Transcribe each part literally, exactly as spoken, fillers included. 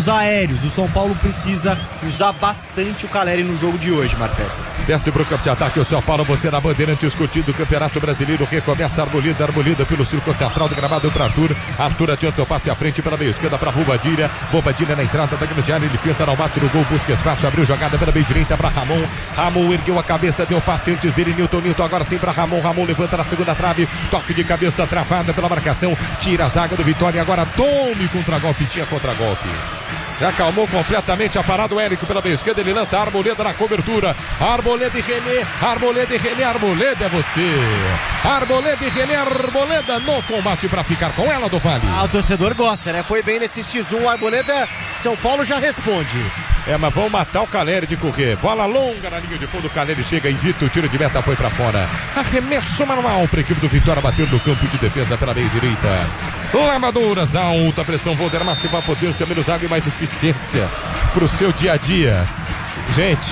jogos aéreos. O São Paulo precisa usar bastante o Caleri no jogo de hoje, Marcelo. Desce pro campo de ataque o São Paulo, você na Bandeirantes, discutindo o Campeonato Brasileiro. Recomeça a Arboleda, Arboleda pelo círculo central do gramado para Arthur. Arthur adianta o passe à frente pela meia esquerda para Bobadilha. Bobadilha na entrada da grande área, ele finta, não bate no gol, busca espaço, abriu jogada pela meia direita para Ramon. Ramon ergueu a cabeça, deu passe antes dele, Nilton, Nilton agora sim para Ramon. Ramon levanta na segunda trave, toque de cabeça travada pela marcação, tira a zaga do Vitória, agora tome contra-golpe, tinha contra-golpe. Já acalmou completamente a parada o Érico pela meia esquerda, ele lança a Arboleda na cobertura. Arboleda e René, Arboleda e René, Arboleda é você. Arboleda e René, Arboleda no combate para ficar com ela do Vale. Ah, o torcedor gosta, né? Foi bem nesse X um, Arboleda, São Paulo já responde. É, mas vão matar o Caleri de correr. Bola longa na linha de fundo, o Caleri chega, evita o tiro de meta, foi para fora. Arremesso manual para a equipe do Vitória, bater no campo de defesa pela meia direita. Lavadoras, alta pressão, Volder, máxima potência, menos água e mais eficiência pro seu dia a dia. Gente,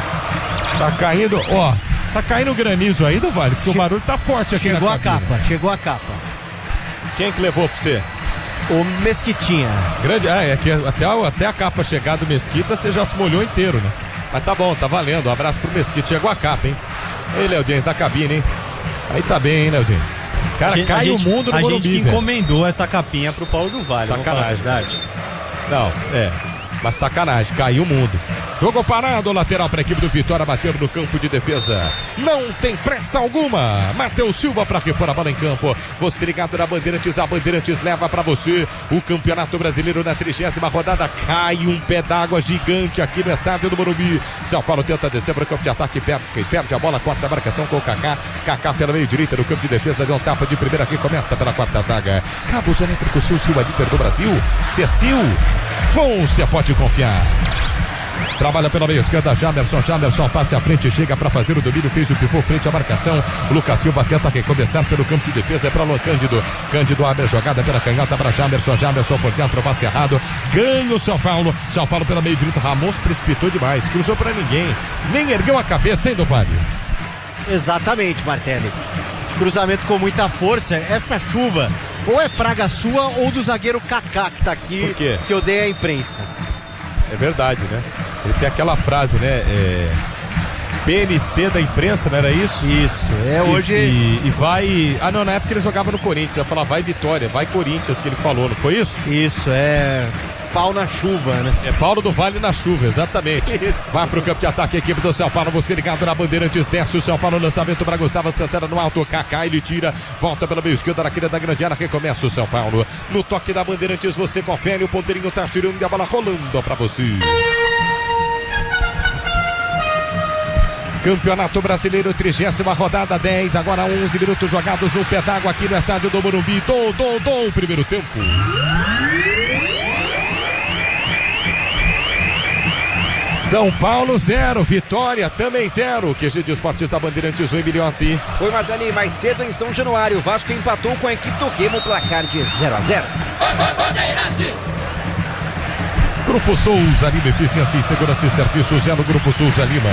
tá caindo, ó, tá caindo granizo aí do Vale, porque che... o barulho tá forte aqui. Chegou na a capa, chegou a capa. Quem que levou pra você? O Mesquitinha. Grande, ah, é que até, até a capa chegar do Mesquita, você já se molhou inteiro, né? Mas tá bom, tá valendo, um abraço pro Mesquita, chegou a capa, hein? Ei, Léo James, da cabine, hein? Aí tá bem, hein, Léo James? Cara, gente, cai gente, o mundo no A Morumbi, gente que velho. encomendou essa capinha pro Paulo do Vale. Sacanagem, verdade. Não, é, mas sacanagem, caiu o mundo. Jogo parado, lateral para a equipe do Vitória, bater no campo de defesa. Não tem pressa alguma. Matheus Silva para repor a bola em campo. Você ligado na Bandeirantes, a Bandeirantes leva para você o Campeonato Brasileiro na trigésima rodada. Cai um pé d'água gigante aqui no estádio do Morumbi. São Paulo tenta descer para o campo de ataque, perde, perde a bola, corta a marcação com o Kaká. Kaká pela meio direita no campo de defesa, deu um tapa de primeira que começa pela quarta zaga. Cabos elétricos, Sil, Sil, líder do Brasil. Se é Sil, Fôncia pode confiar. Trabalha pela meia esquerda, Jamerson, Jamerson passe à frente, chega para fazer o domínio, fez o pivô frente à marcação. Lucas Silva tenta recomeçar pelo campo de defesa, é para Luan Cândido. Cândido abre a jogada pela canhota para Jamerson, Jamerson por dentro, passe errado. Ganha o São Paulo, São Paulo pela meia direita, Ramos precipitou demais, cruzou para ninguém, nem ergueu a cabeça, hein, do Vale? Exatamente, Martelli. Cruzamento com muita força, essa chuva ou é praga sua ou do zagueiro Kaká que tá aqui, que eu dei à imprensa. É verdade, né? Ele tem aquela frase, né? É... P N C da imprensa, não era isso? Isso, é e, hoje... E, e vai... Ah, não, na época ele jogava no Corinthians, ia falar vai Vitória, vai Corinthians, que ele falou, não foi isso? Isso, é... Pau na chuva, né? É Paulo do Vale na chuva, exatamente. Isso. Vai pro campo de ataque a equipe do São Paulo, você ligado na Bandeirantes, desce o São Paulo, lançamento para Gustavo Santana no alto, Kaká, ele tira, volta pela meia esquerda, na queda da grande área, recomeça o São Paulo. No toque da Bandeirantes, você confere, o ponteirinho tá tirando e a bola rolando pra você. Campeonato Brasileiro, trigésima rodada, dez, agora onze minutos jogados, um pé d'água aqui no estádio do Morumbi. Dou, dou, dou, primeiro tempo. São Paulo zero, Vitória também zero. Q G de Esportes da Bandeirantes, um milhão assim. Oi, Martani, mais cedo em São Januário, o Vasco empatou com a equipe do Remo, placar de zero a zero. Grupo Souza Lima, eficiência e segurança e serviços é no Grupo Souza Lima.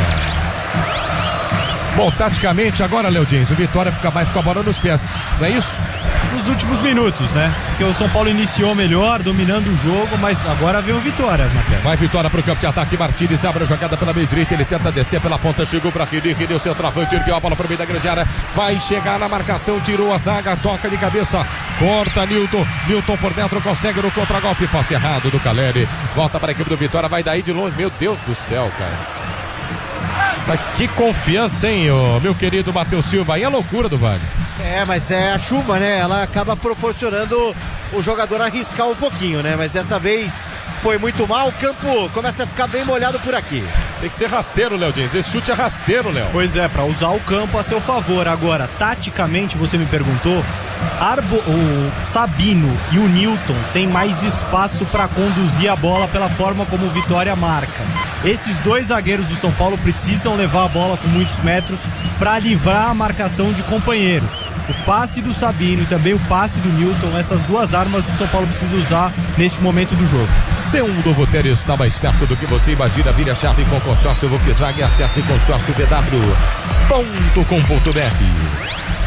Bom, taticamente agora, Léo James, o Vitória fica mais com a bola nos pés, não é isso? Nos últimos minutos, né? Porque o São Paulo iniciou melhor, dominando o jogo, mas agora vem o Vitória, Marcelo. Vai Vitória pro campo de ataque, Martínez abre a jogada pela meia direita, ele tenta descer pela ponta, chegou pra René, René o centroavante, ergueu a bola pro meio da grande área, vai chegar na marcação, tirou a zaga, toca de cabeça, corta Nilton, Nilton por dentro, consegue no contra-golpe, passe errado do Caleri, volta para a equipe do Vitória, vai daí de longe, meu Deus do céu, cara. Mas que confiança, hein, ô, meu querido Matheus Silva, aí é loucura do Vale. É, mas é a chuva, né? Ela acaba proporcionando o jogador arriscar um pouquinho, né? Mas dessa vez foi muito mal, o campo começa a ficar bem molhado por aqui. Tem que ser rasteiro, Léo James, esse chute é rasteiro, Léo. Pois é, pra usar o campo a seu favor. Agora, taticamente, você me perguntou, Arbo, o Sabino e o Nilton têm mais espaço para conduzir a bola pela forma como o Vitória marca. Esses dois zagueiros do São Paulo precisam levar a bola com muitos metros para livrar a marcação de companheiros. O passe do Sabino e também o passe do Nilton, essas duas armas do São Paulo precisa usar neste momento do jogo. C um do Votério está mais perto do que você imagina. Vire a chave com consórcio Volkswagen, acesse consórcio b w ponto com ponto b r.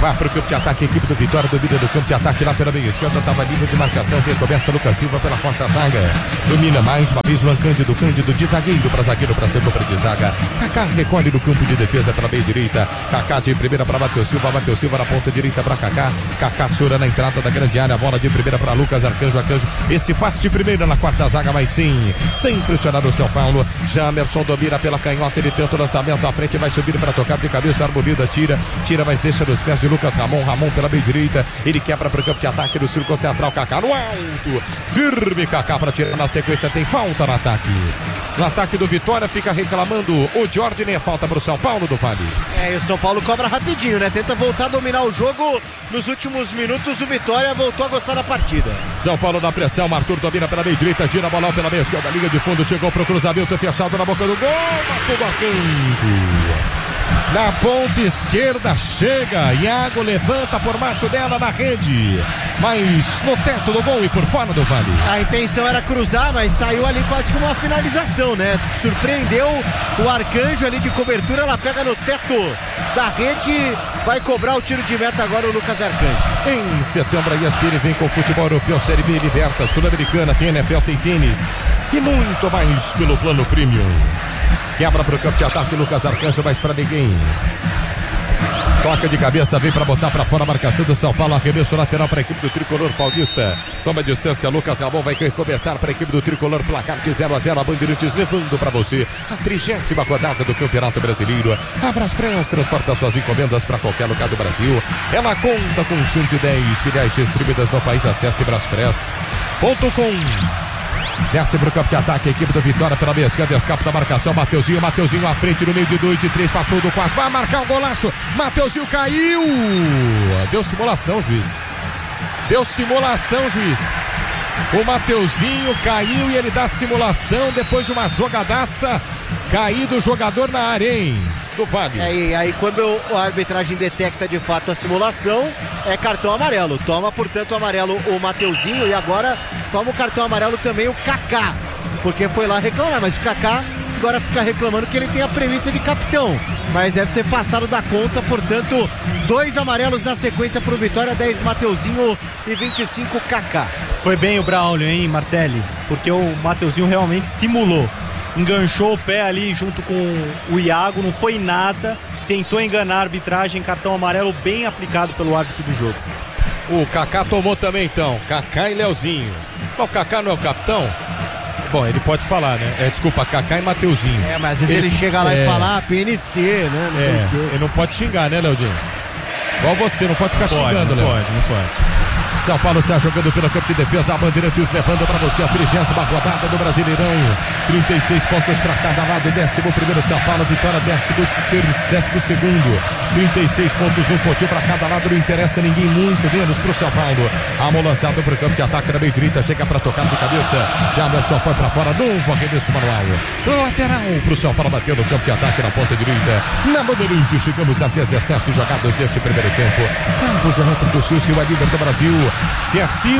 Vai pro campo de ataque, a equipe do Vitória domina do campo de ataque lá pela meia esquerda, estava livre de marcação, quem começa Lucas Silva pela quarta zaga, domina mais uma vez o Luan Cândido, Cândido de zagueiro para zagueiro para setor de zaga, Kaká recolhe no campo de defesa pela meia direita, Kaká de primeira para Matheus Silva, Matheus Silva na ponta direita para Kaká, Kaká Sura na entrada da grande área, a bola de primeira para Lucas Arcanjo, Arcanjo, esse passe de primeira na quarta zaga, mas sim, sem pressionar o São Paulo, Jamerson domina pela canhota, ele tenta o lançamento à frente, vai subir para tocar de cabeça, Arboleda tira, tira, mas deixa nos pés de Lucas Ramon, Ramon pela meia direita, ele quebra para o campo de ataque do círculo central, Kaká no alto, firme Kaká para tirar na sequência, tem falta no ataque. No ataque do Vitória fica reclamando o Jorge, nem a falta para o São Paulo do Vale. É, e o São Paulo cobra rapidinho, né? Tenta voltar a dominar o jogo. Nos últimos minutos o Vitória voltou a gostar da partida. São Paulo na pressão, Arthur domina pela meia direita, gira a bola pela meia esquerda, liga de fundo, chegou para o cruzamento, fechado na boca do gol, passou do Arcanjo. Na ponta esquerda chega, Iago levanta por baixo dela na rede, mas no teto do gol e por fora do Vale. A intenção era cruzar, mas saiu ali quase como uma finalização, né? Surpreendeu o Arcanjo ali de cobertura, ela pega no teto da rede, vai cobrar o tiro de meta agora o Lucas Arcanjo. Em setembro a E S P N vem com o futebol europeu, Série B, Liberta, Sul-Americana, tem N F L, tem tênis e muito mais pelo plano premium. Quebra para o campo de ataque, Lucas Arcanjo, mais para ninguém. Toca de cabeça, vem para botar para fora a marcação do São Paulo, arremesso lateral para a equipe do Tricolor Paulista. Toma a distância, Lucas Ramon vai começar para a equipe do Tricolor, placar de zero a zero, a Bandeirantes levando para você a trigésima rodada do Campeonato Brasileiro. Abra as praias, transporta suas encomendas para qualquer lugar do Brasil. Ela conta com cento e dez filiais distribuídas no país, acesse braspress ponto com. Desce pro campo de ataque, a equipe do Vitória pela meia esquerda, escapa da marcação, Mateuzinho, Mateuzinho à frente no meio de dois, de três, passou do quatro, vai marcar um golaço, Mateuzinho caiu, deu simulação, juiz, deu simulação, juiz, o Mateuzinho caiu e ele dá simulação depois de uma jogadaça, caído o jogador na área, hein? Do Vale. É, e aí quando a arbitragem detecta de fato a simulação, é cartão amarelo. Toma, portanto, o amarelo o Mateuzinho e agora toma o cartão amarelo também o Kaká, porque foi lá reclamar, mas o Kaká agora fica reclamando que ele tem a premissa de capitão, mas deve ter passado da conta, portanto, dois amarelos na sequência para o Vitória, dez Mateuzinho e vinte e cinco Kaká. Foi bem o Braulio, hein, Martelli? Porque o Mateuzinho realmente simulou. Enganchou o pé ali junto com o Iago, não foi nada, tentou enganar a arbitragem, cartão amarelo bem aplicado pelo árbitro do jogo. O Kaká tomou também então, Kaká e Leozinho. O Kaká não é o capitão? Bom, ele pode falar, né? É, desculpa, Kaká e Mateuzinho. É, mas às vezes ele, ele chega lá é... e fala ah, P N C, né? Não é, sei o quê. Ele não pode xingar, né, Léo Dias? Igual você, não pode ficar pode, xingando, Léo. Não pode, não pode. São Paulo está jogando pelo campo de defesa, a Bandeirantes levando para você a trigésima rodada do Brasileirão, trinta e seis pontos para cada lado, décimo primeiro São Paulo, Vitória décimo, décimo segundo, trinta e seis pontos, um pontinho para cada lado, não interessa ninguém, muito menos para o São Paulo. Amor lançado para o campo de ataque na meia direita, chega para tocar de cabeça, Jamerson foi para fora, novo arremesso manual, lateral para o São Paulo, bateu no campo de ataque na ponta direita, na Bandeirantes, chegamos a dezessete jogadas neste primeiro tempo, Campos Elétricos Sil, Sil é líder do Brasil. Se é Sil,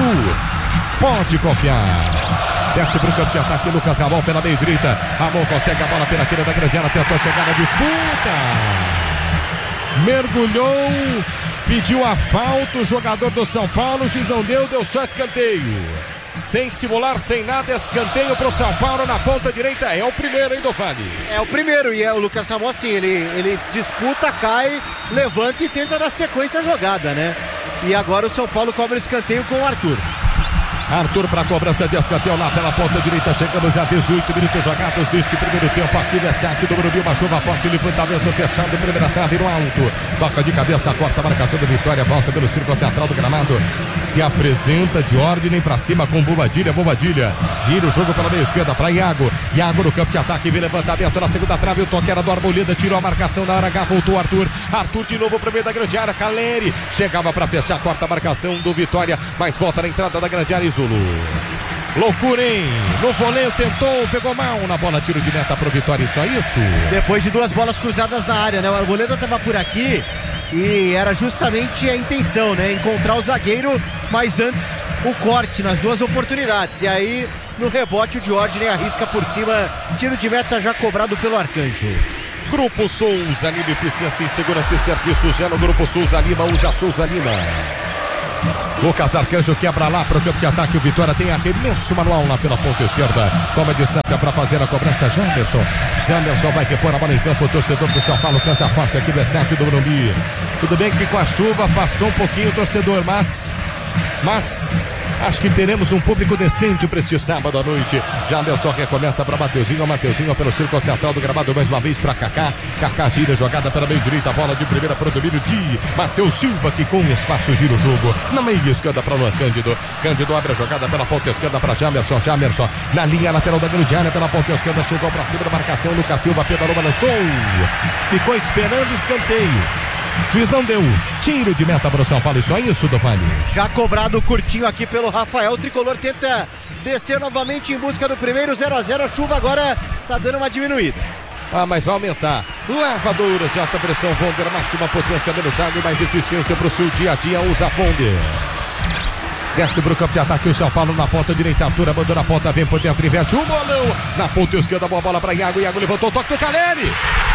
pode confiar. Desce para o campo de ataque, Lucas Ramon pela meia direita. Ramon consegue a bola pela queira da grande área, tentou chegar na disputa. Mergulhou, pediu a falta, o jogador do São Paulo, o juiz não deu, deu só escanteio. Sem simular, sem nada, escanteio para o São Paulo na ponta direita. É o primeiro, hein, do Vale? É o primeiro, e é o Lucas Ramon assim, ele, ele disputa, cai, levanta e tenta dar sequência à jogada, né? E agora o São Paulo cobra escanteio com o Arthur. Arthur para a cobrança de escanteio lá pela ponta direita, chegamos a dezoito minutos jogados neste primeiro tempo, aqui na sete do Morumbi, uma chuva forte, levantamento fechado, primeira trave no alto, toca de cabeça, corta a marcação da Vitória, volta pelo círculo central do gramado, se apresenta de ordem para cima com Bobadilha, Bobadilha, gira o jogo pela meia esquerda para Iago, Iago no campo de ataque, vem levantamento na segunda trave, o toque era do Arboleda, tirou a marcação na hora H, voltou Arthur, Arthur de novo para o meio da grande área, Caleri, chegava para fechar, corta a marcação do Vitória, mas volta na entrada da grande área, Zulu. Loucura, hein? No voleio tentou, pegou mal na bola, tiro de meta pro Vitória, só isso? Depois de duas bolas cruzadas na área, né? O Arboleda estava por aqui e era justamente a intenção, né? Encontrar o zagueiro, mas antes o corte nas duas oportunidades. E aí, no rebote, o Diógenes arrisca por cima, tiro de meta já cobrado pelo Arcanjo. Grupo Souza Lima, eficiência em segurança e serviços. É no Grupo Souza Lima, usa Souza Lima. Lucas Arcanjo quebra lá para o campo de ataque. O Vitória tem arremesso manual lá pela ponta esquerda. Toma distância para fazer a cobrança. Jamerson. Jamerson vai repor a bola em campo. O torcedor do São Paulo canta forte aqui do estádio do Morumbi. Tudo bem que com a chuva afastou um pouquinho o torcedor, mas... Mas... Acho que teremos um público decente para este sábado à noite. Jamerson recomeça para Mateuzinho. Mateuzinho pelo círculo central do gramado mais uma vez para Kaká. Kaká gira, jogada pela meia direita. A bola de primeira para o domínio de Matheus Silva, que com espaço gira o jogo. Na meia esquerda para Luan Cândido. Cândido abre a jogada pela ponta esquerda para Jamerson. Jamerson na linha lateral da grande área pela ponta esquerda. Chegou para cima da marcação. Lucas Silva pedalou, balançou. Ficou esperando escanteio. Juiz não deu. Tiro de meta para o São Paulo. E só isso, Dovani. Já cobrado curtinho aqui pelo Rafael. O tricolor tenta descer novamente em busca do primeiro zero a zero. A chuva agora tá dando uma diminuída. Ah, mas vai aumentar. Lavadoras de alta pressão Vonder. Máxima potência, menos água e mais eficiência para o seu dia a dia. Usa Vonder. Desce para o campo de ataque o São Paulo na ponta direita. Arthur abandona a ponta, vem por dentro, inverte o bolão. Na ponta esquerda, boa bola para Iago. Iago levantou o toque do Caleri.